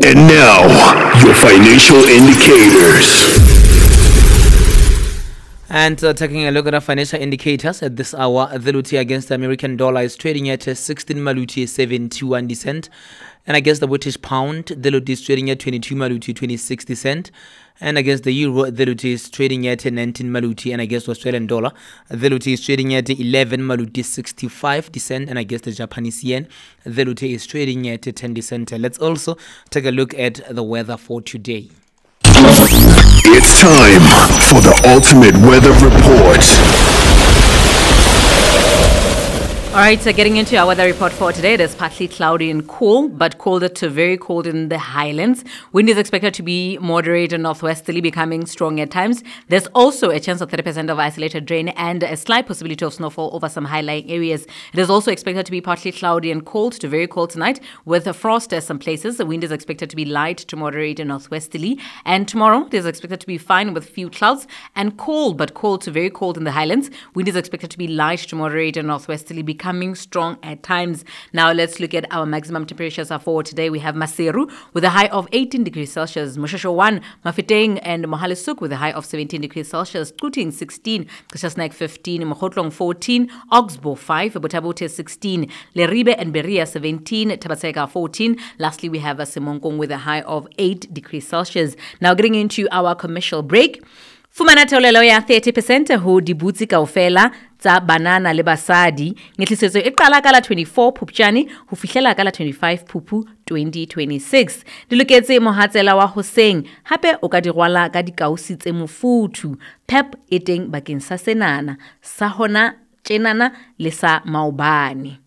And now, your financial indicators. And taking a look at our financial indicators at this hour, the Luti against the American dollar is trading at 16 Maluti 71 cent. And against the British pound, the Luti is trading at 22 Maluti 26 cent. And against the euro, the Luti is trading at 19 Maluti. And against the Australian dollar, the Luti is trading at 11 Maluti 65 cent. And against the Japanese yen, the Luti is trading at 10 cent. Let's also take a look at the weather for today. It's time for the ultimate weather report. All right, so getting into our weather report for today, it is partly cloudy and cool, but colder to very cold in the highlands. Wind is expected to be moderate and northwesterly, becoming strong at times. There's also a chance of 30% of isolated rain and a slight possibility of snowfall over some high-lying areas. It is also expected to be partly cloudy and cold to very cold tonight, with a frost at some places. The wind is expected to be light to moderate and northwesterly. And tomorrow, it is expected to be fine with few clouds and cold, but cold to very cold in the highlands. Wind is expected to be light to moderate and northwesterly, becoming strong at times. Now let's look at our maximum temperatures for today. We have Maseru with a high of 18 degrees Celsius, Moshasho 1, Mafeteng and Mohale's Hoek with a high of 17 degrees Celsius, Kuting 16, Kashasnek 15, Mokotlong 14, Oxbow 5, Botabote 16, Leribe and Beria 17, Tabatsega 14. Lastly, we have Semonkong with a high of 8 degrees Celsius. Now getting into our commercial break. Fumana theolelo ya 30% ho dibutsi kaofela tsa banana le basadi ngetlisetso e qala ka la 24 Phupjane ho fihlela ka la 25 Phupu 2026. Di loketse mohatsela wa Hoseng hape o ka di rwala ka dikausi tse mofuthu. Pep e teng bakeng sa senana sa hona tjenana le sa maobane.